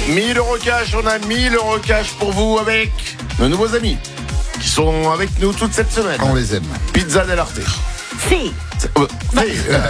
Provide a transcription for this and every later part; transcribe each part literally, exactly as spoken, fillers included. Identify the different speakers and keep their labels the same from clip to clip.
Speaker 1: mille euros cash, on a mille euros cash pour vous avec nos nouveaux amis qui sont avec nous toute cette semaine.
Speaker 2: On les aime.
Speaker 1: Pizza dell'Arte.
Speaker 3: Si.
Speaker 1: Euh, euh,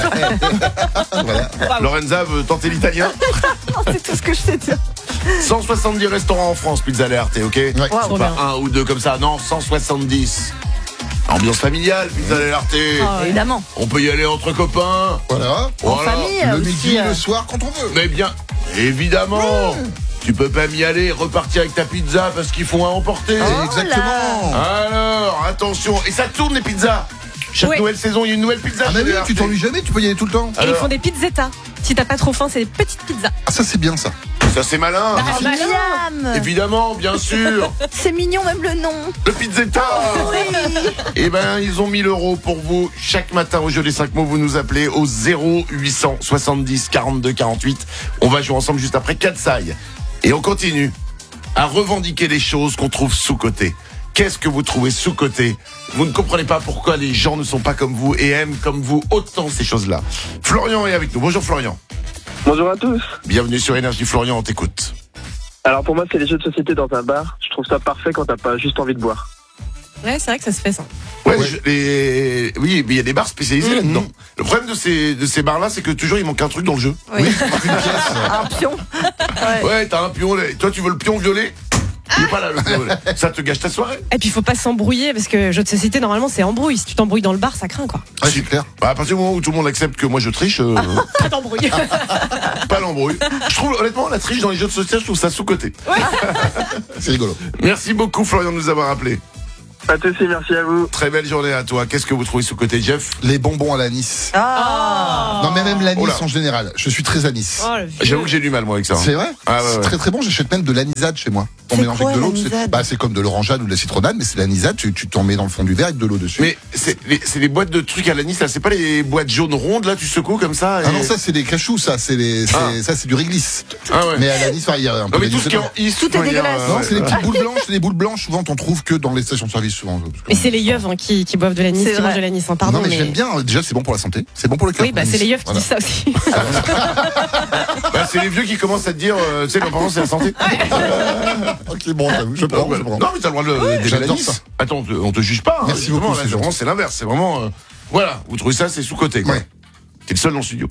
Speaker 2: Voilà.
Speaker 1: Lorenza veut tenter l'italien.
Speaker 3: C'est tout ce que je sais dire.
Speaker 1: cent soixante-dix restaurants en France, Pizza dell'Arte, ok?
Speaker 2: Ouais.
Speaker 3: Wow.
Speaker 1: Pas un ou deux comme ça, non, cent soixante-dix. Ambiance familiale, Pizza dell'Arte.
Speaker 3: Oh, évidemment.
Speaker 1: On peut y aller entre copains.
Speaker 2: Voilà.
Speaker 3: En
Speaker 1: Voilà.
Speaker 3: famille
Speaker 2: Le
Speaker 3: aussi.
Speaker 2: midi,
Speaker 3: euh,
Speaker 2: le soir, quand on veut.
Speaker 1: Mais bien, évidemment. Tu peux pas y aller, repartir avec ta pizza parce qu'ils font à emporter.
Speaker 3: Oh
Speaker 2: Exactement.
Speaker 1: Alors, attention, et ça tourne les pizzas. Chaque
Speaker 4: Ouais.
Speaker 1: nouvelle saison, il y a une nouvelle pizza.
Speaker 2: Ah, mais
Speaker 1: chez
Speaker 2: oui,
Speaker 1: dell'Arte.
Speaker 2: tu t'ennuies jamais, tu peux y aller tout le temps.
Speaker 4: Et ils
Speaker 1: Alors,
Speaker 4: font des pizzetta. Si t'as pas trop faim, c'est des petites pizzas.
Speaker 2: Ah, ça, c'est bien ça.
Speaker 1: ça c'est malin.
Speaker 4: Bah,
Speaker 3: Oh, Miam.
Speaker 1: Évidemment, bien sûr.
Speaker 3: C'est mignon même le nom.
Speaker 1: Le pizzetta.
Speaker 3: Oui.
Speaker 1: Eh ben, ils ont mille euros pour vous. Chaque matin au jeu des cinq mots, vous nous appelez au zéro huit cent soixante-dix quarante-deux quarante-huit. On va jouer ensemble juste après Katsai. Et on continue à revendiquer les choses qu'on trouve sous-cotées. Qu'est-ce que vous trouvez sous-coté? Vous ne comprenez pas pourquoi les gens ne sont pas comme vous et aiment comme vous autant ces choses-là. Florian est avec nous. Bonjour Florian.
Speaker 5: Bonjour à tous.
Speaker 1: Bienvenue sur Énergie. Florian, on t'écoute.
Speaker 5: Alors pour moi, c'est les jeux de société dans un bar. Je trouve ça parfait quand t'as pas juste envie de boire.
Speaker 4: Ouais, c'est vrai que ça se fait ça.
Speaker 1: Ouais,
Speaker 2: Ouais.
Speaker 1: je- les- oui, mais il y a des bars spécialisés
Speaker 4: Mmh.
Speaker 1: là-dedans. Le problème de ces, de ces bars-là, c'est que toujours il manque un truc dans le jeu.
Speaker 3: Oui.
Speaker 2: Une pièce.
Speaker 3: Un pion. Ouais.
Speaker 1: Ouais, t'as un pion. là. Toi, tu veux le pion violet? Il est pas là, le pion violet. Ça te gâche ta soirée.
Speaker 4: Et puis faut pas s'embrouiller parce que jeu de société normalement c'est embrouille. Si tu t'embrouilles dans le bar, ça craint quoi.
Speaker 2: Ouais, c'est clair.
Speaker 1: Bah, à partir du moment où tout le monde accepte que moi je triche, euh,
Speaker 4: Pas d'embrouille.
Speaker 1: pas l'embrouille. Je trouve, honnêtement, la triche dans les jeux de société, je trouve ça sous-coté.
Speaker 2: C'est rigolo.
Speaker 1: Merci beaucoup, Florian, de nous avoir appelés.
Speaker 5: Pas de soucis, merci à vous.
Speaker 1: Très belle journée à toi. Qu'est-ce que vous trouvez sous-coté, Jeff?
Speaker 2: Les bonbons à l'anis.
Speaker 3: Ah.
Speaker 2: Non, mais même l'anis
Speaker 1: Oh là.
Speaker 2: en général. Je suis très anis.
Speaker 4: Oh, le vieux.
Speaker 1: J'avoue que j'ai du mal, moi, avec ça.
Speaker 2: C'est vrai.
Speaker 1: Ah, ouais,
Speaker 2: C'est
Speaker 1: ouais.
Speaker 2: très très bon. J'achète même de l'anisade chez moi. On
Speaker 3: C'est
Speaker 2: mélange
Speaker 3: quoi,
Speaker 2: avec de l'eau. C'est
Speaker 3: l'anisade
Speaker 2: bah, c'est comme de l'orangeade ou de la citronnade, mais c'est l'anisade. Tu tu t'en mets dans le fond du verre avec de l'eau dessus.
Speaker 1: Mais c'est les, c'est les boîtes de trucs à l'anis, là. C'est pas les boîtes jaunes rondes, là, tu secoues comme ça.
Speaker 2: Ah
Speaker 1: et-
Speaker 2: non, ça c'est des cachous, ça c'est les, c'est-
Speaker 1: Ah.
Speaker 2: ça c'est du réglisse.
Speaker 1: Ah ouais.
Speaker 2: Mais à l'anis, enfin, il y a un
Speaker 1: Non,
Speaker 2: peu
Speaker 1: mais
Speaker 2: d'anis
Speaker 1: tout ce qui est
Speaker 2: dedans.
Speaker 1: en is,
Speaker 3: Tout est
Speaker 1: on va dire,
Speaker 3: dégueulasse.
Speaker 1: euh,
Speaker 2: Non,
Speaker 1: ouais.
Speaker 2: c'est des petites boules blanches, c'est des boules blanches. Souvent, t'en trouves que dans les stations-service, souvent.
Speaker 4: Mais c'est les yeux hein, qui, qui boivent de l'anis,
Speaker 3: C'est
Speaker 4: qui mangent
Speaker 3: vrai.
Speaker 4: de l'anis. Hein, pardon,
Speaker 2: non, mais,
Speaker 4: mais...
Speaker 2: j'aime bien. Déjà, c'est bon pour la santé. C'est bon pour le cœur.
Speaker 4: Oui, bah c'est les yeux qui
Speaker 2: Voilà.
Speaker 4: disent ça aussi.
Speaker 1: Bah, c'est les vieux qui commencent à te dire, euh, tu sais, l'important c'est la santé.
Speaker 2: Ok, bon, j'avoue, je prends, je prends.
Speaker 1: Non, mais t'as le droit de le déjà
Speaker 2: j'adore
Speaker 1: l'anis.
Speaker 2: ça.
Speaker 1: Attends, on te, on te juge pas. hein.
Speaker 2: Merci
Speaker 1: Justement,
Speaker 2: beaucoup,
Speaker 1: là,
Speaker 2: c'est
Speaker 1: c'est vraiment,
Speaker 2: gentil.
Speaker 1: c'est l'inverse. C'est vraiment, euh, voilà, vous trouvez ça, c'est sous-coté, quoi.
Speaker 2: Ouais.
Speaker 1: T'es le seul dans le studio.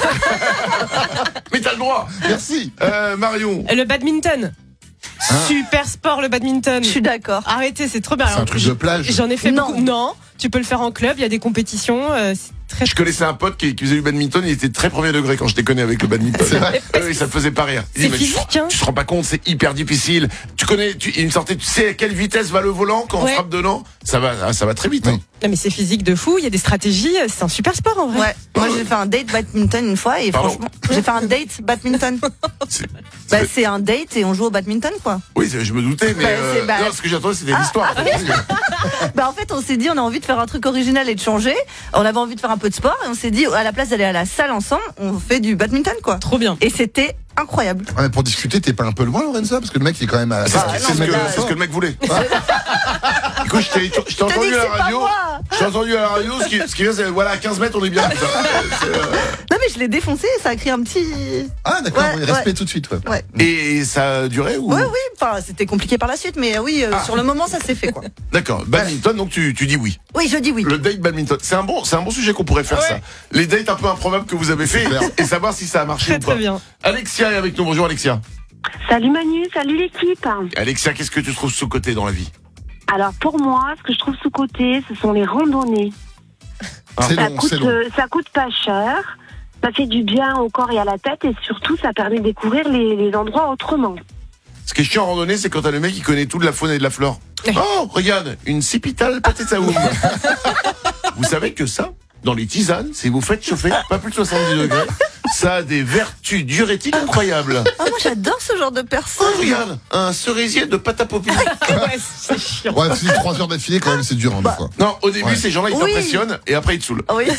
Speaker 1: Mais t'as le droit.
Speaker 2: Merci.
Speaker 1: Euh, Marion.
Speaker 4: Le badminton. Super sport le badminton.
Speaker 3: Je suis d'accord.
Speaker 4: Arrêtez, c'est trop bien.
Speaker 2: C'est un
Speaker 4: Alors,
Speaker 2: truc
Speaker 4: j-
Speaker 2: de plage.
Speaker 4: J'en ai fait
Speaker 3: Non.
Speaker 4: beaucoup. Non, tu peux le faire en club, il y a des compétitions. euh, c'est très
Speaker 1: Je connaissais un pote qui, qui faisait du badminton, il était très premier degré quand je t'ai connu avec le badminton.
Speaker 2: C'est vrai.
Speaker 1: Euh, oui, ça me faisait pas rire. Il dit,
Speaker 4: C'est
Speaker 1: mais tu-
Speaker 4: physique, hein.
Speaker 1: Tu te rends pas compte, c'est hyper difficile. Tu connais, tu, il me sortait, tu sais à quelle vitesse va le volant quand on
Speaker 4: Ouais.
Speaker 1: frappe dedans? Ça va, ça va très vite. hein.
Speaker 2: Oui.
Speaker 4: Non mais c'est physique de fou, il y a des stratégies, euh, c'est un super sport en vrai.
Speaker 3: Ouais. Moi j'ai fait un date badminton une fois et
Speaker 1: Pardon
Speaker 3: franchement j'ai fait un date badminton.
Speaker 1: C'est-
Speaker 3: Bah
Speaker 1: c'est-
Speaker 3: c'est un date et on joue au badminton quoi.
Speaker 1: Oui, c'est- je me doutais, mais
Speaker 3: Bah,
Speaker 1: euh,
Speaker 3: c'est- bah-
Speaker 1: non, ce que j'attendais, c'était l'histoire.
Speaker 3: Bah en fait on s'est dit on a envie de faire un truc original et de changer. On avait envie de faire un peu de sport et on s'est dit à la place d'aller à la salle ensemble, on fait du badminton quoi.
Speaker 4: Trop bien.
Speaker 3: Et c'était incroyable.
Speaker 2: Ouais, mais pour discuter, t'es pas un peu loin, Lorenza? Parce que le mec, il est quand même à.
Speaker 1: C'est ce
Speaker 3: Ah,
Speaker 1: que-
Speaker 3: non,
Speaker 1: c'est ce
Speaker 3: mais
Speaker 1: que-
Speaker 3: là,
Speaker 1: c'est ce que le mec voulait. Écoute, je t'ai je t'ai
Speaker 3: Je te dis
Speaker 1: entendu
Speaker 3: que
Speaker 1: à
Speaker 3: c'est
Speaker 1: la
Speaker 3: pas
Speaker 1: radio.
Speaker 3: moi.
Speaker 1: Je t'ai entendu à la radio. Ce qui, ce qui vient, c'est voilà, à quinze mètres, on est bien. Ça. C'est, euh,
Speaker 3: Non mais je l'ai défoncé, ça a créé un petit.
Speaker 2: Ah, d'accord,
Speaker 3: Ouais,
Speaker 2: oui, respect
Speaker 3: ouais.
Speaker 2: tout de suite, ouais.
Speaker 3: Ouais.
Speaker 1: Et ça a duré ou
Speaker 3: Ouais oui, enfin c'était compliqué par la suite mais euh, oui euh,
Speaker 1: Ah.
Speaker 3: sur le moment ça s'est fait quoi.
Speaker 1: D'accord. Badminton, donc tu, tu dis oui.
Speaker 3: Oui je dis oui.
Speaker 1: Le date badminton, c'est un bon, c'est un bon sujet qu'on pourrait faire
Speaker 4: Ouais.
Speaker 1: ça. Les dates un peu improbables que vous avez fait
Speaker 2: clair.
Speaker 1: et savoir si ça a marché
Speaker 4: Très
Speaker 1: ou pas.
Speaker 4: très bien.
Speaker 1: Alexia est avec nous. Bonjour Alexia.
Speaker 6: Salut Manu, salut l'équipe.
Speaker 1: Alexia, qu'est-ce que tu trouves sous-côté dans la vie?
Speaker 6: Alors pour moi, ce que je trouve sous-coté, ce sont les randonnées.
Speaker 2: C'est
Speaker 6: Ça
Speaker 2: long,
Speaker 6: coûte,
Speaker 2: c'est long.
Speaker 6: euh, ça coûte pas cher, ça fait du bien au corps et à la tête et surtout ça permet de découvrir les, les endroits autrement.
Speaker 1: Ce qui est chiant en randonnée, c'est quand t'as le mec qui connaît tout de la faune et de la flore. Oh, regarde, une cipitale patetaoum. Vous savez que ça, dans les tisanes, si vous faites chauffer, pas plus de soixante-dix degrés, ça a des vertus diurétiques incroyables.
Speaker 3: Ah moi j'adore ce genre de
Speaker 1: Oh,
Speaker 3: personne.
Speaker 1: regarde, un cerisier de pâte à popiner.
Speaker 4: Ouais, c'est chiant.
Speaker 2: Ouais, si trois heures d'affilée, quand même, c'est dur, hein, des fois.
Speaker 1: Non, au début,
Speaker 2: Ouais.
Speaker 1: ces gens-là, ils
Speaker 3: Oui.
Speaker 1: t'impressionnent et après, ils te saoulent.
Speaker 3: Ah oui.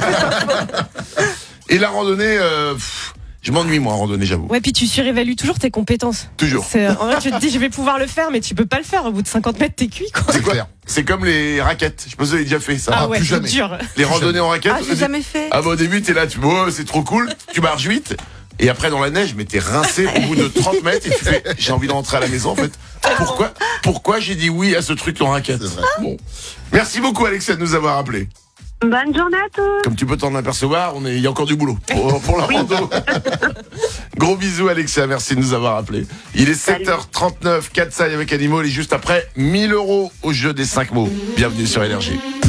Speaker 1: Et la randonnée, euh, pff, je m'ennuie, moi, en randonnée, j'avoue.
Speaker 4: Ouais, puis tu surévalues toujours tes compétences.
Speaker 1: Toujours.
Speaker 4: C'est- En vrai, tu te dis, je vais pouvoir le faire, mais tu peux pas le faire. Au bout de cinquante mètres, t'es cuit, quoi.
Speaker 1: C'est quoi
Speaker 2: clair.
Speaker 1: C'est comme les raquettes. Je pense que vous avez déjà fait ça.
Speaker 4: Ah
Speaker 2: Ah,
Speaker 4: ouais,
Speaker 2: plus
Speaker 4: c'est
Speaker 2: jamais.
Speaker 4: dur.
Speaker 1: Les randonnées en raquettes.
Speaker 3: Ah j'ai jamais fait.
Speaker 1: Ah bah au début t'es là, tu oh, c'est trop cool, tu marches vite Et après, dans la neige, mais t'es rincé au bout de trente mètres et tu fais, j'ai envie de rentrer à la maison, en fait. Pourquoi, pourquoi j'ai dit oui à ce truc en raquette?
Speaker 2: C'est vrai.
Speaker 1: Bon. Merci beaucoup, Alexia, de nous avoir appelés.
Speaker 6: Bonne journée à tous.
Speaker 1: Comme tu peux t'en apercevoir, on est, il y a encore du boulot pour, pour la rando. Gros bisous, Alexia. Merci de nous avoir appelés. Il est sept heures trente-neuf, Katsai avec Animal et juste après, mille euros au jeu des cinq mots. Bienvenue sur Énergie.